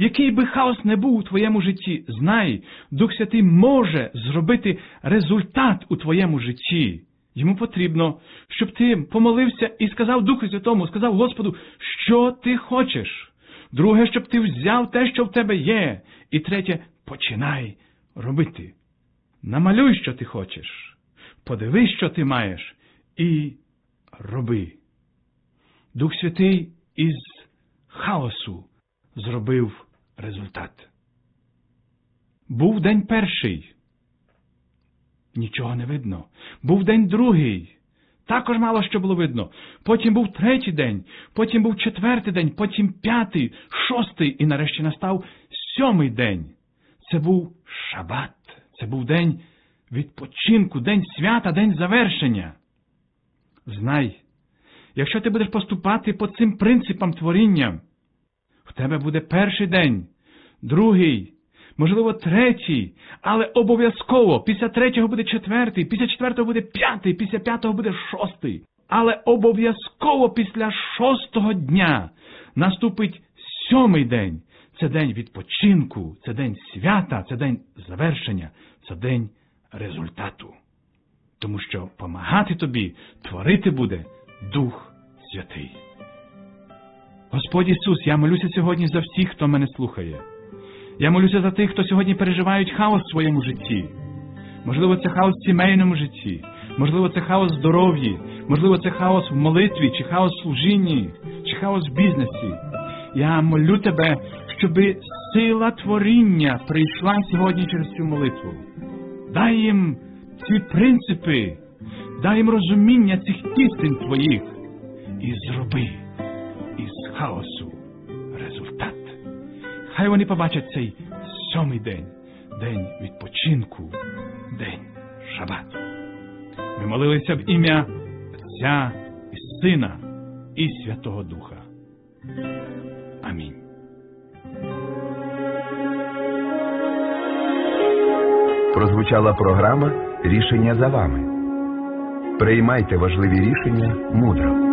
Який би хаос не був у твоєму житті, знай, Дух Святий може зробити результат у твоєму житті. Йому потрібно, щоб ти помолився і сказав Духу Святому, сказав Господу, що ти хочеш. Друге, щоб ти взяв те, що в тебе є. І третє, починай робити. Намалюй, що ти хочеш. Подивись, що ти маєш. І роби. Дух Святий із хаосу зробив результат. Був день перший. Нічого не видно. Був день другий. Також мало що було видно. Потім був третій день, потім був четвертий день, потім п'ятий, шостий і нарешті настав сьомий день. Це був шабат. Це був день відпочинку, день свята, день завершення. Знай, якщо ти будеш поступати по цим принципам творіння, в тебе буде перший день, другий, можливо, третій, але обов'язково після третього буде четвертий, після четвертого буде п'ятий, після п'ятого буде шостий. Але обов'язково після шостого дня наступить сьомий день. Це день відпочинку, це день свята, це день завершення, це день результату. Тому що помагати тобі творити буде Дух Святий. Господь Ісус, я молюся сьогодні за всіх, хто мене слухає. Я молюся за тих, хто сьогодні переживають хаос в своєму житті. Можливо, це хаос в сімейному житті, можливо, це хаос в здоров'ї, можливо, це хаос в молитві, чи хаос в служінні, чи хаос в бізнесі. Я молю Тебе, щоби сила творіння прийшла сьогодні через цю молитву. Дай їм ці принципи, дай їм розуміння цих істин Твоїх і зроби із хаосу результат. Хай вони побачать цей сьомий день, день відпочинку, день шабат. Ми молилися в ім'я Отця і Сина і Святого Духа. Амінь. Прозвучала програма «Рішення за вами». Приймайте важливі рішення мудро.